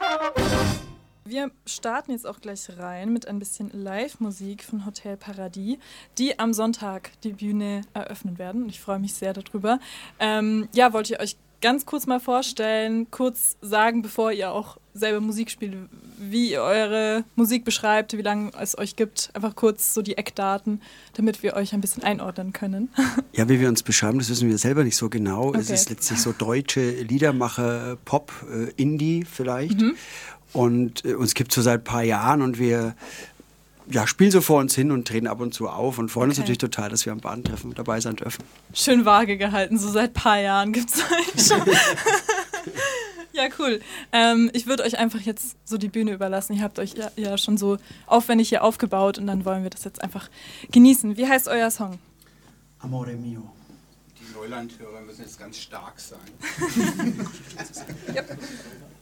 Wir starten jetzt auch gleich rein mit ein bisschen Live-Musik von Hotel Paradis, die am Sonntag die Bühne eröffnen werden. Und ich freue mich sehr darüber. Wollt ihr euch ganz kurz mal vorstellen, kurz sagen, bevor ihr auch selber Musik spielt, wie ihr eure Musik beschreibt, wie lange es euch gibt. Einfach kurz so die Eckdaten, damit wir euch ein bisschen einordnen können. Ja, wie wir uns beschreiben, das wissen wir selber nicht so genau. Okay. Es ist letztlich so deutsche Liedermacher, Pop, Indie vielleicht. Und uns gibt es so seit ein paar Jahren und wir spielen so vor uns hin und treten ab und zu auf und freuen uns natürlich total, dass wir am Bahntreffen dabei sein dürfen. Schön vage gehalten, so seit ein paar Jahren gibt es euch schon. Ja, cool. Ich würde euch einfach jetzt so die Bühne überlassen. Ihr habt euch ja schon so aufwendig hier aufgebaut und dann wollen wir das jetzt einfach genießen. Wie heißt euer Song? Amore mio. Die Neulandhörer müssen jetzt ganz stark sein. Yep.